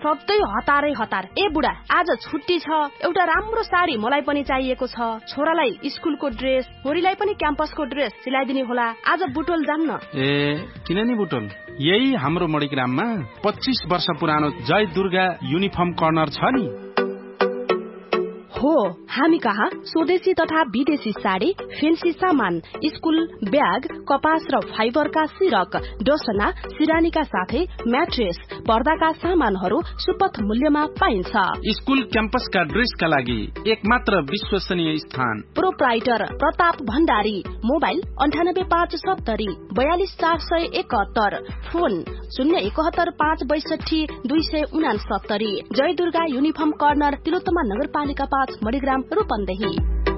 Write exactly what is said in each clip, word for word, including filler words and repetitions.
सधैँ हतारै हतार। ए बुढा, आज छुट्टी छ, एउटा राम्रो साडी मलाई पनि चाहिएको छ। छोरालाई स्कुलको ड्रेस, छोरीलाई पनि क्याम्पसको ड्रेस सिलाइदिने होला। आज बुटोल जान्न? ए किन नि बुटोल, यही हाम्रो मणिग्राममा पच्चीस वर्ष पुरानो जय दुर्गा युनिफर्म कर्नर छ नि। हो, हामी कहाँ स्वदेशी तथा विदेशी साडी, फेन्सी सामान, स्कुल ब्याग, कपास र फाइबरका सिरक, डोसना, सिरानीका साथै म्याट्रेस, पर्दाका सामानहरू सुपथ मूल्यमा पाइन्छ। स्कुल क्याम्पसका ड्रेसका लागि एकमात्र विश्वसनीय स्थान। प्रोप्राइटर प्रताप भण्डारी। मोबाइल अन्ठानब्बे पाँच सत्तरी बयालिस चार सय एकहत्तर। फोन शून्य एकहत्तर पाँच बैसठी दुई सय उनासत्तरी। जय दुर्गा युनिफर्म कर्नर, तिलोत्तमा नगरपालिका पाँच, मणिग्राम, रूपन्देही।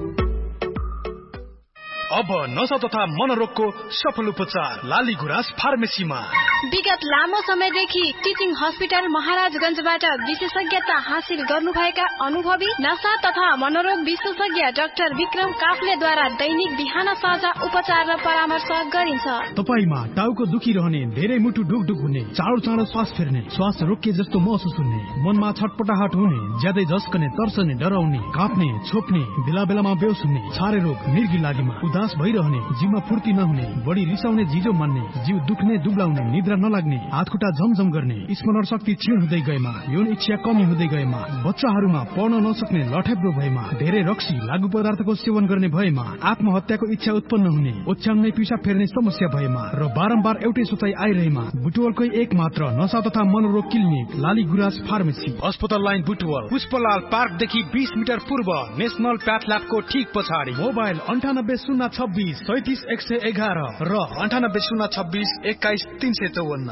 अब नशा तथा मनोरोगको सफल उपचार लाली गुराँस फार्मेसीमा। विगत लामो समयदेखि टिचिङ हस्पिटल महाराजगंजबाट विशेषज्ञता हासिल गर्नुभएका अनुभवी नशा तथा मनोरोग विशेषज्ञ डाक्टर विक्रम काफ्लेद्वारा दैनिक बिहान साँझ उपचार र परामर्श गरिन्छ। तपाईमा टाउको दुखिरहने, धेरै मुटु ढुकढुक हुने, चाँडो चाँडो श्वास फेर्ने, श्वास रोकिए जस्तो महसुस हुने, मनमा छटपटाहट हुने, ज्यादै झस्कने, तर्सने, डराउने, काँप्ने, छोप्ने, बेला बेलामा बेहोस हुने, छारे रोग, मिर्गी लागेमा, उदास भइरहने, जिउमा फुर्ती नहुने, बढी रिसाउने, जिजो मान्ने, जिउ दुख्ने, दुब्लाउने, निद्रा नलाग्ने, हात खुट्टा झमझम गर्ने, स्मरण शक्ति क्षीण हुँदै गएमा, यौन इच्छा कमी हुँदै गएमा, बच्चाहरूमा पढ्न नसक्ने, लठेब्रो भएमा, धेरै रक्सी लागु पदार्थको सेवन गर्ने भएमा, आत्महत्याको इच्छा उत्पन्न हुने, ओछ्याउनै पिसाब फेर्ने समस्या भएमा र बारम्बार एउटै सोचाइ आइरहेमा बुटवलकै एक मात्र नशा तथा मनोरोग क्लिनिक लाली गुराँस फार्मेसी, अस्पताल लाइन बुटवल, पुष्पलाल पार्कदेखि बीस मिटर पूर्व, नेशनल प्याथल्याबको ठीक पछाडि। मोबाइल अन्ठानब्बे शून्य छब्बिस सैतिस एक सय एघार र अन्ठानब्बे शून्य छब्बिस एक्काइस तीन सय चौवन्न।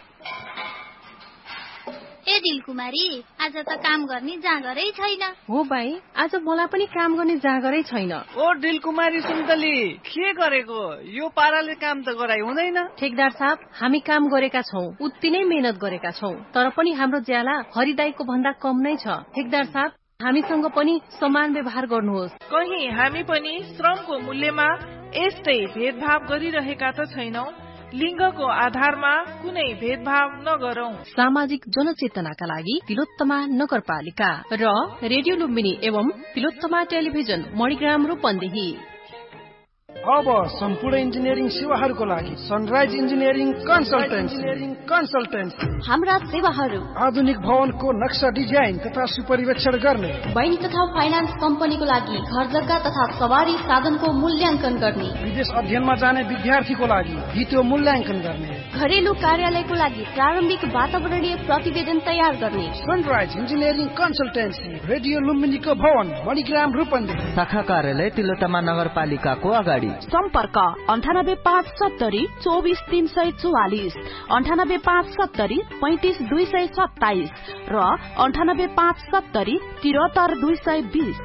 ए दिलकुमारी, आज त काम गर्ने जाँगरै छैन। हो भाइ, आज मलाई पनि काम गर्ने जाँगरै छैन। ओ दिलकुमारी सुन्तली, के गरेको? यो पाराले काम त गराइ हुँदैन। ठेकदार साहब, हामी काम गरेका छौं, उति नै मेहनत गरेका छौं, तर पनि हाम्रो ज्याला हरिदाईको भन्दा कम नै छ। ठेकदार साहब, हामीसँग पनि समान व्यवहार गर्नुहोस्। कहीं हामी पनि श्रमको मूल्यमा यस्तै भेदभाव गरिरहेका त छैनौं। लिङ्गको आधारमा कुनै भेदभाव नगरौं। सामाजिक जनचेतनाका लागि तिलोत्तमा नगरपालिका र रेडियो लुम्बिनी एवं तिलोत्तमा टेलिभिजन मणिग्राम रूपन्देही। अब सम्पूर्ण इन्जिनियरिङ सेवाहरूको लागि सनराइज इन्जिनियरिङ कन्सल्टेन्सी कन्सल्टेन्सी हाम्रा सेवाहरू आधुनिक भवनको नक्सा डिजाइन तथा सुपरिवेक्षण गर्ने, बैंक तथा फाइनान्स कम्पनीको लागि घर जग्गा तथा सवारी साधनको मूल्याङ्कन गर्ने, विदेश अध्ययनमा जाने विद्यार्थीको लागि भिडियो मूल्याङ्कन गर्ने, घरेलु कार्यालयको लागि प्रारम्भिक वातावरणीय प्रतिवेदन तयार गर्ने। सनराइज इन्जिनियरिङ कन्सल्टेन्सी, रेडियो लुम्बिनीको भवन, मणिग्राम, रूपन्देही। शाखा कार्यालय तिलोत्तमा नगरपालिकाको अगाडि। सम्पर्क अन्ठानब्बे पाँच सत्तरी चौबिस तीन सय चौवालिस, अन्ठानब्बे पाँच सत्तरी पैंतिस दुई सय सत्ताइस र अन्ठानब्बे पाँच सत्तरी तिहत्तर दुई सय बीस।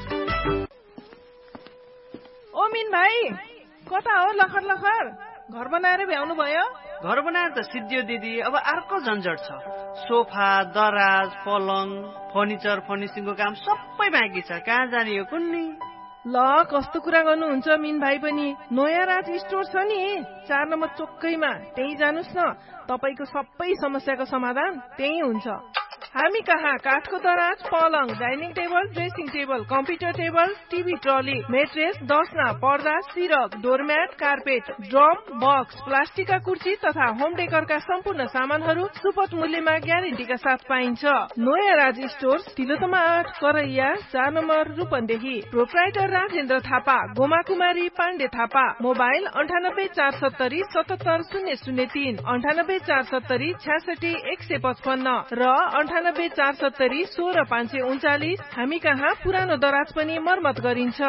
ओ मिन भाइ, कता हो लखर लखर? घर बनाएर भ्याउनु भयो? घर बनाएर त सिद्धियो दिदी, अब अर्को झन्झट छ। सोफा, दराज, पलङ, फर्निचर, फर्निसिङको काम सबै बाँकी छ। कहाँ जाने हो कुन्नी? ल, कस्तो कुरा गर्नुहुन्छ मिन भाइ पनि। नयाँ राज स्टोर छ नि, चार नम्बर चोकैमा, त्यही जानुस् न। तपाईको सबै समस्याको समाधान त्यही हुन्छ। हामी कहाँ काठको दराज, पलङ, dining table, dressing table, computer table, TV trolley, mattress, दसना, पर्दा, सिरक, डोरम्याट, कार्पेट, ड्रम, बक्स, प्लास्टिकका कुर्सी तथा होम डेकरका सम्पूर्ण सामानहरू सुपथ मूल्यमा ग्यारेन्टीका साथ पाइन्छ। नयाँ राज स्टोर, तिलोत्तमा आठ, करैया, चार नम्बर, रूपन्देही। प्रोप्राइटर राजेन्द्र थापा, गोमा कुमारी पाण्डे थापा। मोबाइल अन्ठानब्बे चार सत्तरी सतहत्तर शून्य शून्य तीन, अन्ठानब्बे चार सत्तरी छ्यासठी एक सय पचपन्न र अन्ठानब्बे चार सत्तरी सोह्र पाँच सय उन्चालिस। हामी कहाँ पुरानो दराज पनि मर्मत गरिन्छ।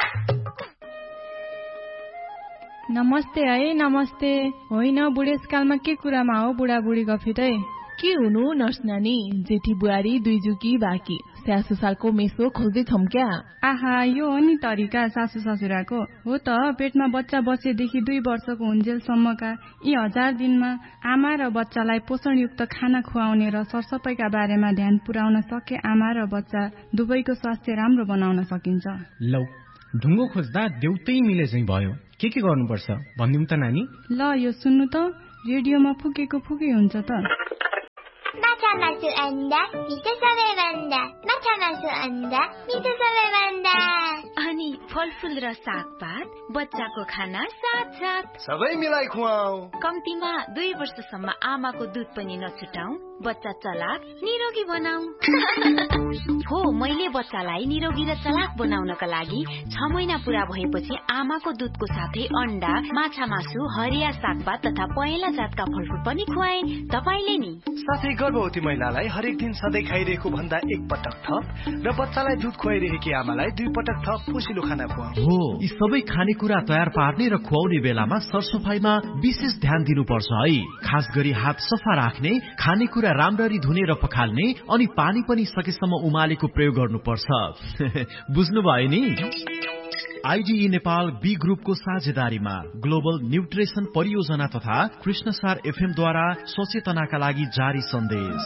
नमस्ते है, नमस्ते। होइन, बुढेसकालमा के कुरामा हो बुढाबुढी गफितै? के हुनु नर्स नानी, जेठी बुहारी दुई जुकी बाँकी, स्याहार सुसारको मेसो खोज्दैछौँ क्या। आहा, यो हो नि तरिका सासू ससुराको। हो त, पेटमा बच्चा बसेदेखि दुई वर्षको हुन्जेलसम्मका यी हजार दिनमा आमा र बच्चालाई पोषणयुक्त खाना खुवाउने र सरसफाइका बारेमा ध्यान पुर्याउन सके आमा र बच्चा दुवैको स्वास्थ्य राम्रो बनाउन सकिन्छ। लौ, ढुङ्गो खोज्दा देउतै मिले चाहिँ भयो। के के गर्नुपर्छ भनिदिउँ त नानी? ल, यो सुन्नु त, रेडियोमा फुकेको फुकै हुन्छ त। नचालाई मासु अन्डा मिठो सबैभन्दा, माछा मासु अन्डा मिठो सबैभन्दा। अनि फलफुल र सागपात, बच्चाको खाना साथ साथ सबै मिलाई खुवाऊ। कम्तीमा दुई वर्षसम्म आमाको दुध पनि नछुटाऊ, बच्चा चलाक निरोगी बनाऊ। हो, मैले बच्चालाई निरोगी र चलाक बनाउनका लागि छ महिना पूरा भएपछि आमाको दुधको साथै अन्डा, माछा मासु, हरिया सागपात तथा पहेँला जातका फलफुल पनि खुवाए। तपाईले नि? साथै गर्भवती महिलालाई हरेक दिन सधैँ खाइरहेको भन्दा एक पटक थप र बच्चालाई दुध खुवाइरहेकी आमालाई दुई पटक थप पोसिलो खाना खुवाऊ। हो, यी सबै खानेकुरा तयार पार्ने र खुवाउने बेलामा सरसफाइमा विशेष ध्यान दिनुपर्छ है। खास गरी हात सफा राख्ने, खानेकुरा राम्ररी धुने र पखाल्ने, अनि पानी पनि सकेसम्म उमालेको प्रयोग गर्नुपर्छ। बुझ्नुभयो नि? आइडिई नेपाल बी ग्रुपको साझेदारीमा ग्लोबल न्युट्रिसन परियोजना तथा कृष्णसार एफएम द्वारा सचेतनाका लागि जारी सन्देश।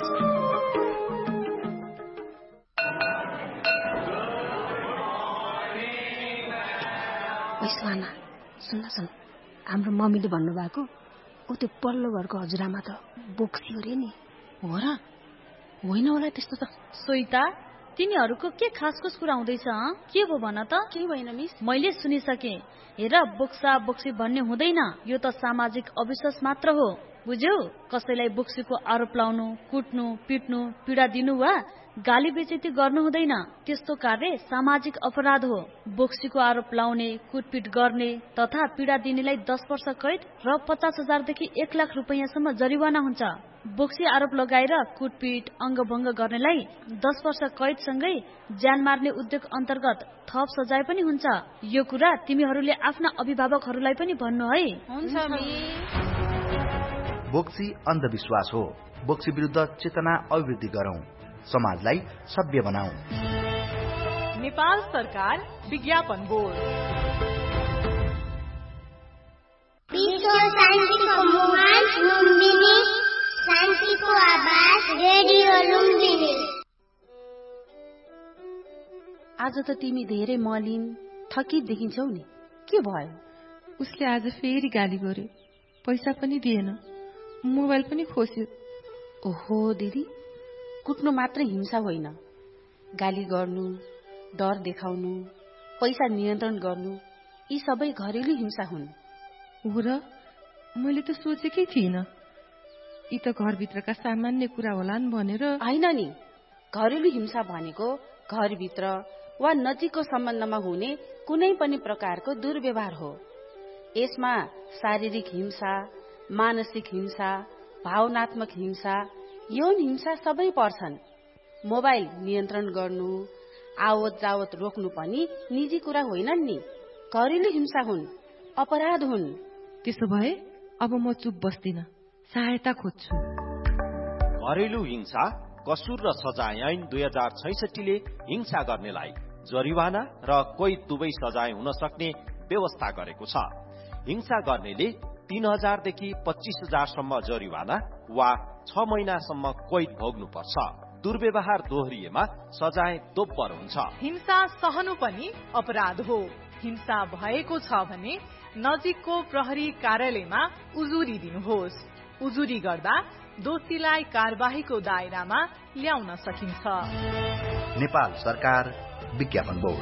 वैश्वाना, सुन्न सुन, हाम्रो मम्मीले भन्नुभएको ऊ त्यो पल्लो घरको हजुरआमा त बोक्सी हो रे नि। हो र? होइन होला त्यस्तो त। सोइता, तिनीहरूको के खासखुस कुरा हुँदैछ? के भो भन त? केही भएन मिस। मैले सुनिसके। हेर, बोक्सा बोक्सी भन्ने हुँदैन, यो त सामाजिक अविश्वास मात्र हो, बुझ्यौ? कसैलाई बोक्सीको आरोप लाउनु, कुट्नु, पिट्नु, पीडा दिनु वा गाली बेइज्जती गर्नु हुँदैन। त्यस्तो कार्य सामाजिक अपराध हो। बोक्सीको आरोप लाउने, कुटपिट गर्ने तथा पीडा दिनेलाई दस वर्ष कैद र पचास हजारदेखि एक लाख रुपियाँसम्म जरिवाना हुन्छ। बोक्सी आरोप लगाएर कुटपिट, अङ्गभङ्ग गर्नेलाई दस वर्ष कैदसँगै ज्यान मार्ने उद्योग अन्तर्गत थप सजाय पनि हुन्छ। यो कुरा तिमीहरूले आफ्ना अभिभावकहरूलाई पनि भन्नु है। हुन्छ मिस। बोक्सी अन्धविश्वास हो। बोक्सी विरुद्ध चेतना अभिवृद्धि गरौं, समाजलाई सभ्य बनाऊ। नेपाल सरकार विज्ञापन बोर्ड। विश्व शान्तिको मुहान लुम्बिनी, शान्तिको आवाज रेडियो लुम्बिनी। आज त तिमी धेरै मलिन, थकित देखिन्छौ नि, के भयो? उसले आज फेरि गाली गर्यो, पैसा पनि दिएन, मोबाइल पनि खोस्यो। ओहो दिदी, कुट्नु मात्र हिंसा होइन, गाली गर्नु, डर देखाउनु, पैसा नियन्त्रण गर्नु, यी सबै घरेलु हिंसा हुन्। हो र? मैले त सोचेकै थिइनँ। यी त घरभित्रका सामान्य कुरा होलान् भनेर। होइन नि, घरेलु हिंसा भनेको घरभित्र वा नजिकको सम्बन्धमा हुने कुनै पनि प्रकारको दुर्व्यवहार हो। यसमा शारीरिक हिंसा, मानसिक हिंसा, भावनात्मक हिंसा, यौन हिंसा सबै पर्छन्। मोबाइल नियन्त्रण गर्नु, आवत जावत रोक्नु पनि निजी कुरा होइनन् नि, घरेलु हिंसा हुन्, अपराध हुन्। त्यसो भए अब म चुप बस्दिन, सहायता खोज्छु। घरेलु हिंसा कसुर र सजाय ऐन दुई हजार छैसठीले हिंसा गर्नेलाई जरिवाना र कोही दुवै सजाय हुन सक्ने व्यवस्था गरेको छ। हिंसा गर्नेले तीन हजारदेखि पच्चीस हजारसम्म जरिवाना वा छ महिनासम्म कैद भोग्नुपर्छ। दुर्व्यवहार दोहोरिएमा सजाय दोब्बर हुन्छ। हिंसा सहनु पनि अपराध हो। हिंसा भएको छ भने नजिकको प्रहरी कार्यालयमा उजुरी दिनुहोस्। उजुरी गर्दा दोषीलाई कारबाहीको दायरामा ल्याउन सकिन्छ। नेपाल सरकार विज्ञापन बोर्ड।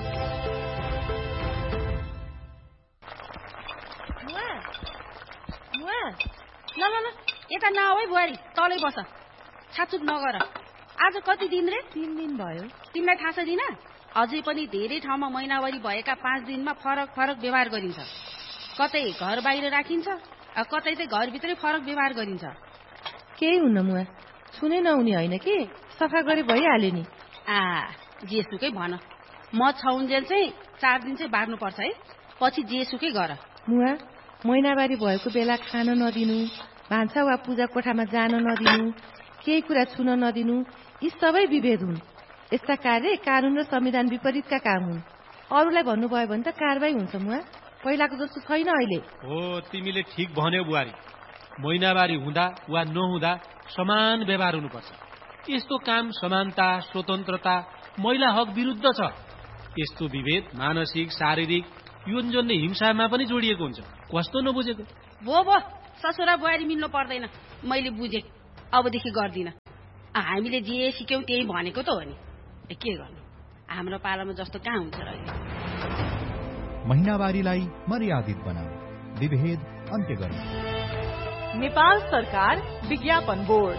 ल ल ल, यता नआऊ है बुहारी, तलै बस, छाचुक नगर। आज कति दिन रे? तीन दिन भयो। तिमीलाई थाहा छ दिन? अझै पनि धेरै ठाउँमा महिनावारी भएका पाँच दिनमा फरक फरक व्यवहार गरिन्छ। कतै घर बाहिर राखिन्छ, कतै चाहिँ घरभित्रै फरक व्यवहार गरिन्छ। केही हुन्न मुआ, छुनै नहुने होइन कि, सफा गरे भइहाल्यो नि। आ जेसुकै भन, म छाउन्जेल चाहिँ चार दिन चाहिँ बार्नुपर्छ है, पछि जेसुकै गर। मुआ, महिनावारी भएको बेला खान नदिनु, भान्सा वा पूजा कोठामा जान नदिनु, केही कुरा छुन नदिनु, यी सबै विभेद हुन्। यस्ता कार्य कानून र संविधान विपरीतका काम हुन्। अरूलाई भन्नुभयो भने त कारबाही हुन्छ मुआ, पहिलाको जस्तो छैन अहिले। हो, तिमीले ठिक भन्यौ बुहारी। महिनावारी हुँदा वा नहुँदा समान व्यवहार हुनुपर्छ। यस्तो काम समानता, स्वतन्त्रता, महिला हक विरुद्ध छ। यस्तो विभेद मानसिक, शारीरिक, यौन हिंसामा पनि जोडिएको हुन्छ। कस्तो नबुझेको? भो भो, ससुरा बुहारी मिल्नु पर्दैन, मैले बुझेँ, अबदेखि गर्दिन। हामीले जे सिक्यौं त्यही भनेको त हो नि, के गर्नु, हाम्रो पालामा जस्तो कहाँ हुन्छ र। महिनावारीलाई मर्यादित बनाऊ, विभेद अन्त्य गर्नु। नेपाल सरकार विज्ञापन बोर्ड।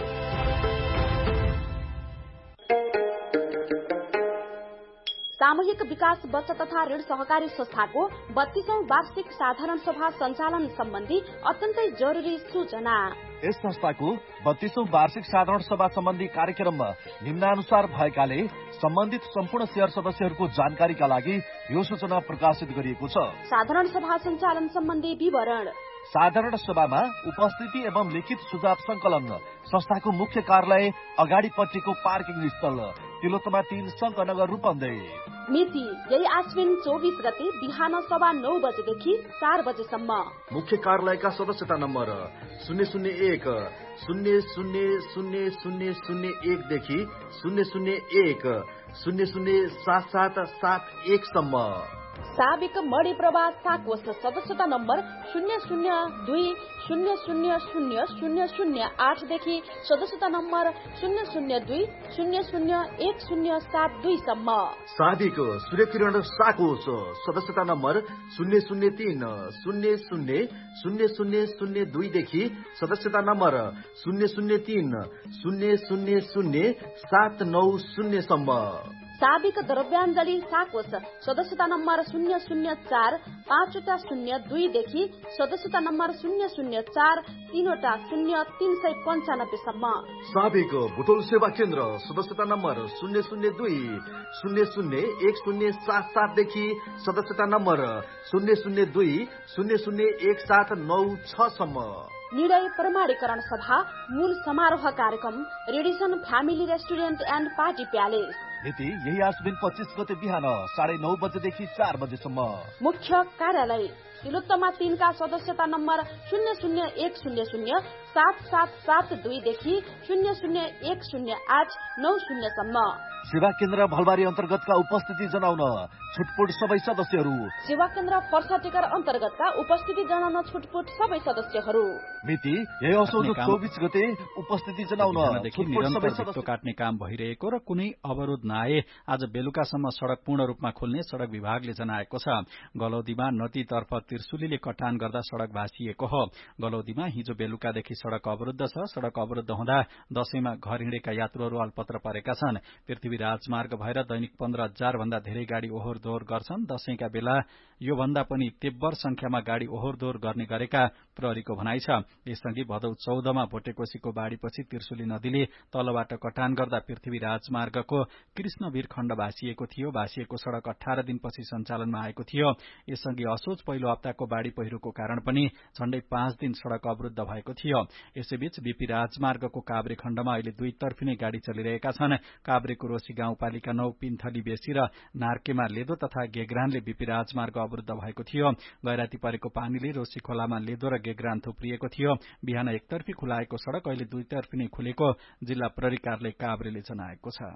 सामूहिक विकास बचत तथा ऋण सहकारी संस्थाको बत्तीसौं वार्षिक साधारण सभा सञ्चालन सम्बन्धी अत्यन्तै जरुरी सूचना। यस संस्थाको बत्तीसौं वार्षिक साधारण सभा सम्बन्धी कार्यक्रममा निम्नानुसार भएकाले सम्बन्धित सम्पूर्ण शेयर सदस्यहरूको जानकारीका लागि यो सूचना प्रकाशित गरिएको छ। साधारण सभा सञ्चालन सम्बन्धी विवरण। साधारण सभामा उपस्थिति एवं लिखित सुझाव संकलन, संस्थाको मुख्य कार्यालय अगाडिपट्टिको पार्किङ स्थल, तिलोत्तमा तीन शङ्करनगर रूपन्देही। मिति यही आश्विन चौबिस गते बिहान सवा नौ बजेदेखि चार बजेसम्म। मुख्य कार्यालयका सदस्यता नम्बर शून्य शून्य एक शून्य शून्य शून्य शून्य शून्य एकदेखि शून्य शून्य एक शून्य शून्य सात सात सात एकसम्म। साबिक मणि प्रवाह साकोष सदस्यता नम्बर शून्य शून्य दुई शून्य शून्य शून्य शून्य शून्य आठदेखि सदस्यता नम्बर शून्य शून्य दुई शून्य शून्य एक शून्य सात दुईसम्म। साबिक सूर्यकिरण साकोष सदस्यता नम्बर शून्य शून्य तीन शून्य शून्य शून्य शून्य शून्य दुईदेखि सदस्यता नम्बर शून्य शून्य तीन शून्य शून्य शून्य सात नौ शून्यसम्म। साबिक द्रव्याञ्जली साकोष सदस्यता नम्बर शून्य शून्य चार पाँचवटा शून्य दुईदेखि सदस्यता नम्बर शून्य शून्य चार तीनवटा शून्य तीन सय पञ्चानब्बेसम्म। साबिक बुटोल सेवा केन्द्र सदस्यता नम्बर शून्य शून्य दुई शून्य शून्य एक शून्य सात सातदेखि सदस्यता नम्बर शून्य शून्य दुई शून्य शून्य एक सात नौ छसम्म। निर्णय प्रमाणीकरण सभा मूल समारोह कार्यक्रम Radisson family restaurant and party palace. मिति यही आश्विन पच्चीस गते बिहान साढे नौ बजेदेखि चार बजेसम्म। मुख्य कार्यालय तिलोत्तमा तीनका सदस्यता नम्बर शून्य शून्य एक शून्य शून्य सात सात सात दुईदेखि शून्य शून्य एक शून्य आठ नौ शून्यसम्म। सेवा केन्द्र भलबारी अन्तर्गतका उपस्थिति जनाउन छुटपुट सबै सदस्यहरू। सेवा केन्द्र पर्साटेकर अन्तर्गतका उपस्थिति जनाउन छुटपुट सबै सदस्यहरू। मिति यही असोज चौबिस गते उपस्थिति जनाउन छुटपुट सबै सदस्य। काट्ने काम भइरहेको र कुनै अवरोध नआए आज बेलुकासम्म सड़क पूर्ण रूपमा खोल्ने सड़क विभागले जनाएको छ। गलौदीमा नदीतर्फ त्रिशुलीले कटान गर्दा सड़क भाँसिएको हो। गलौदीमा हिजो बेलुकादेखि सड़क अवरुद्ध छ। सड़क अवरुद्ध हुँदा दशैंमा घर हिँडेका यात्रुहरू अल्पत्र परेका छन्। पृथ्वी राजमार्ग भएर दैनिक पन्ध्र हजार भन्दा धेरै गाड़ी ओहोर दोहोर गर्छन्। दशैंका बेला यो भन्दा पनि तीव्र संख्यामा गाड़ी ओहोर दोहोर गर्ने गरेका प्रहरीको भनाइ छ। यससँगै भदौ चौधमा भोटेकोशीको बाढ़ीपछि त्रिशुली नदीले तलबाट कटान गर्दा पृथ्वी राजमार्गको कृष्णवीर खण्ड भाँसिएको थियो। भाँसिएको सड़क अठार दिनपछि सञ्चालनमा आएको थियो। यससँगै असोज पहिलो हप्ताको बाढ़ी पहिरोको कारण पनि झण्डै पाँच दिन सड़क अवरुद्ध भएको थियो। यसैबीच बीपी राजमार्गको काभ्रे खण्डमा अहिले दुई तर्फी नै गाड़ी चलिरहेका छन्। काभ्रेको रोशी गाउँपालिका नौ पिन्थली बेसी र नार्केमा लेदो तथा गेग्रानले बीपी राजमार्ग अवरुद्ध भएको थियो। गैराती परेको पानीले रोशी खोलामा लेदो र गेग्रान थुप्रिएको थियो। बिहान एकतर्फी खुलाएको सड़क अहिले दुईतर्फी नै खुलेको जिल्ला प्रहरी कार्यालय काभ्रेले जनाएको छ।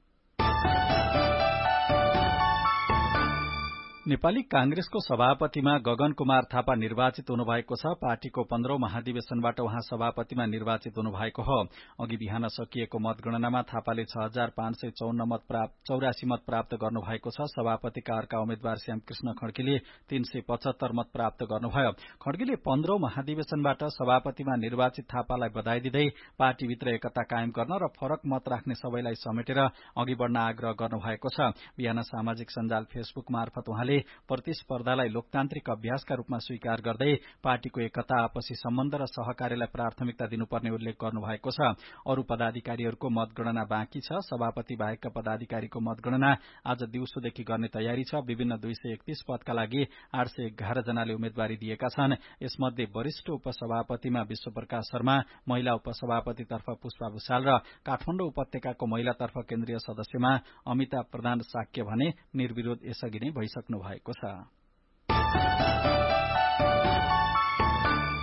नेपाली कांग्रेसको सभापतिमा गगन कुमार थापा निर्वाचित हुनुभएको छ। पार्टीको पन्ध्रौं महाधिवेशनबाट उहाँ सभापतिमा निर्वाचित हुनुभएको हो। अघि बिहान सकिएको मतगणनामा थापाले छ हजार पाँच सय चौन्न मत प्राप्त चौरासी मत प्राप्त गर्नुभएको छ। सभापतिका अर्का उम्मेद्वार श्यामकृष्ण खड्कीले तीन सय पचहत्तर मत प्राप्त गर्नुभयो। खड्कीले पन्ध्रौं महाधिवेशनबाट सभापतिमा निर्वाचित थापालाई बधाई दिँदै पार्टीभित्र एकता कायम गर्न र फरक मत राख्ने सबैलाई समेटेर अघि बढ़न आग्रह गर्नुभएको छ। बिहान सामाजिक सञ्जाल फेसबुक मार्फत उहाँले प्रतिस्पर्धालाई लोकतान्त्रिक अभ्यासका रूपमा स्वीकार गर्दै पार्टीको एकता, आपसी सम्बन्ध र सहकार्यलाई प्राथमिकता दिनुपर्ने उल्लेख गर्नुभएको छ। अरू पदाधिकारीहरूको मतगणना बाँकी छ। सभापति बाहेकका पदाधिकारीको मतगणना आज दिउँसोदेखि गर्ने तयारी छ। विभिन्न दुई सय एकतीस पदका लागि आठ सय एघार जनाले उम्मेद्वारी दिएका छन्। यसमध्ये वरिष्ठ उपसभापतिमा विश्वप्रकाश शर्मा, महिला उपसभापतितर्फ पुष्पा भूषाल र काठमाडौँ उपत्यकाको महिलातर्फ केन्द्रीय सदस्यमा अमिता प्रधान साक्य भने निर्विरोध यसअघि नै भइसक्नु भएको छ।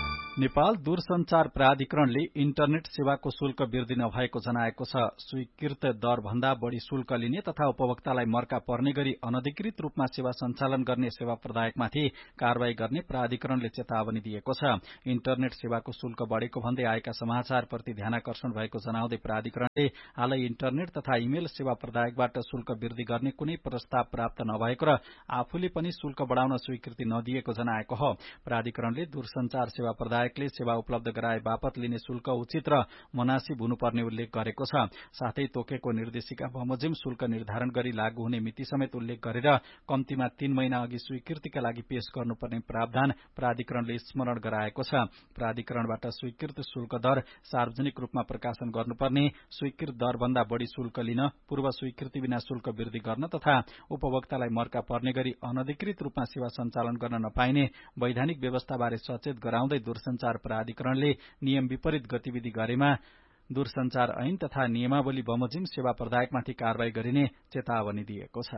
नेपाल दूरसञ्चार प्राधिकरणले इन्टरनेट सेवाको शुल्क वृद्धि नभएको जनाएको छ। स्वीकृत दर भन्दा बढ़ी शुल्क लिने तथा उपभोक्तालाई मर्का पर्ने गरी अनधिकृत रूपमा सेवा सञ्चालन गर्ने सेवा प्रदायकमाथि कारवाही गर्ने प्राधिकरणले चेतावनी दिएको छ। इन्टरनेट सेवाको शुल्क बढ़ेको भन्दै आएका समाचारप्रति ध्यानाकर्षण भएको जनाउँदै प्राधिकरणले हालै इन्टरनेट तथा इमेल सेवा प्रदायकबाट शुल्क वृद्धि गर्ने कुनै प्रस्ताव प्राप्त नभएको र आफूले पनि शुल्क बढ़ाउन स्वीकृति नदिएको जनाएको हो। प्राधिकरणले दूरसञ्चार सेवा प्रदायकले सेवा उपलब्ध गराए बापत लिने शुल्क उचित र मुनासिब हुनुपर्ने उल्लेख गरेको छ। साथै तोकेको निर्देशिका बमोजिम शुल्क निर्धारण गरी लागू हुने मिति समेत उल्लेख गरेर कम्तीमा तीन महिना अघि स्वीकृतिका लागि पेश गर्नुपर्ने प्रावधान प्राधिकरणले स्मरण गराएको छ। प्राधिकरणबाट स्वीकृत शुल्क दर सार्वजनिक रूपमा प्रकाशन गर्नुपर्ने, स्वीकृत दरभन्दा बढ़ी शुल्क लिन, पूर्व स्वीकृति बिना शुल्क वृद्धि गर्न तथा उपभोक्तालाई मर्का पर्ने गरी अनधिकृत रूपमा सेवा सञ्चालन गर्न नपाइने वैधानिक व्यवस्थाबारे सचेत गराउँदै दूरसञ्चार प्राधिकरणले नियम विपरीत गतिविधि गरेमा दूरसञ्चार ऐन तथा नियमावली बमोजिम सेवा प्रदायकमाथि कारवाही गरिने चेतावनी दिएको छ।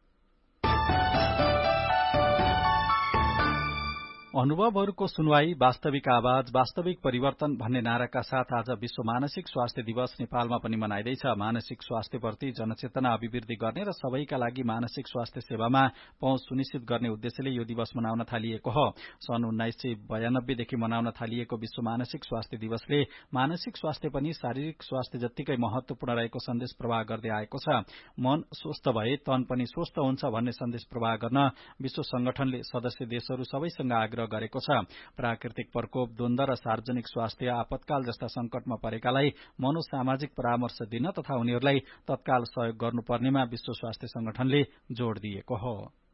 अनुभवहरूको सुनवाई, वास्तविक आवाज, वास्तविक परिवर्तन भन्ने नाराका साथ आज विश्व मानसिक स्वास्थ्य दिवस नेपालमा पनि मनाइँदैछ। मानसिक स्वास्थ्यप्रति जनचेतना अभिवृद्धि गर्ने र सबैका लागि मानसिक स्वास्थ्य सेवामा पहुँच सुनिश्चित गर्ने उद्देश्यले यो दिवस मनाउन थालिएको हो। सन् उन्नाइस सय बयानब्बेदेखि मनाउन थालिएको विश्व मानसिक स्वास्थ्य दिवसले मानसिक स्वास्थ्य पनि शारीरिक स्वास्थ्य जत्तिकै महत्वपूर्ण रहेको सन्देश प्रवाह गर्दै आएको छ। मन स्वस्थ भए तन पनि स्वस्थ हुन्छ भन्ने सन्देश प्रवाह गर्न विश्व संगठनले सदस्य देशहरू सबैसँग आग्रह गरेको छ। प्राकृतिक प्रकोप, द्वन्द र सार्वजनिक स्वास्थ्य आपतकाल जस्ता संकटमा परेकालाई मनोसामाजिक परामर्श दिन तथा उनीहरूलाई तत्काल सहयोग गर्नुपर्नेमा विश्व स्वास्थ्य संगठनले जोड़ दिएको हो।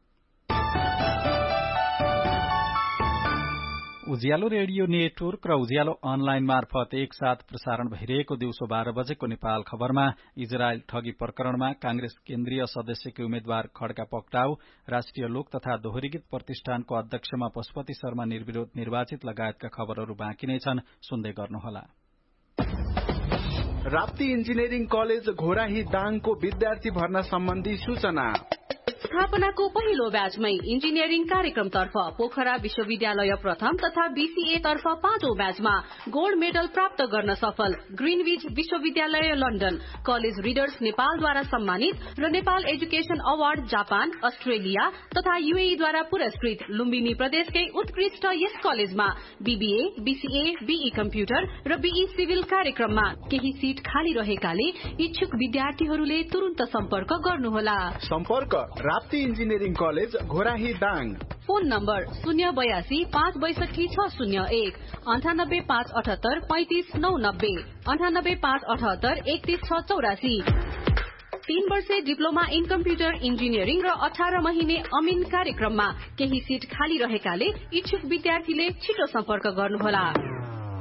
उज्यालो रेडियो नेटवर्क र उज्यालो अनलाइन मार्फत एकसाथ प्रसारण भइरहेको दिउँसो बाह्र बजेको नेपाल खबरमा इजरायल ठगी प्रकरणमा कांग्रेस केन्द्रीय सदस्यकी उम्मेद्वार खड्का पक्टाउ, राष्ट्रिय लोक तथा दोहोरीगीत प्रतिष्ठानको अध्यक्षमा पशुपति शर्मा निर्विरोध निर्वाचित लगायतका खबरहरू बाँकी नै छन्। सुन्दै गर्नुहोला। राप्ती इन्जिनियरिङ कलेज घोराही दाङको विद्यार्थी भर्ना सम्बन्धी सूचना। स्थापनाको पहिलो ब्याचमै इन्जिनियरिङ कार्यक्रमतर्फ पोखरा विश्वविद्यालय प्रथम तथा बीसीए तर्फ पाँचौं ब्याचमा गोल्ड मेडल प्राप्त गर्न सफल ग्रीनविच विश्वविद्यालय लन्डन, कलेज रिडर्स नेपालद्वारा सम्मानित र Nepal education award Japan, Australia तथा यूएईद्वारा पुरस्कृत लुम्बिनी प्रदेशकै उत्कृष्ट यस कलेजमा बीबीए, बीसीए, बीई कम्प्युटर र बीई सिभिल कार्यक्रममा केही सीट खाली रहेकाले इच्छुक विद्यार्थीहरूले तुरन्त सम्पर्क गर्नुहोला। सम्पर्क Rapti engineering college Ghorahi Dang. Phone number शून्य बयासी पाँच बैसठी छ शून्य एक, अन्ठानब्बे पाँच अठहत्तर पैंतिस नौ नब्बे, अन्ठानब्बे पाँच अठहत्तर एकतीस छ चौरासी। तीन वर्षे डिप्लोमा इन कम्प्युटर इन्जिनियरिङ र अठार महिने अमिन कार्यक्रममा केही सीट खाली रहेकाले इच्छुक विद्यार्थीले छिटो सम्पर्क गर्नुहोला।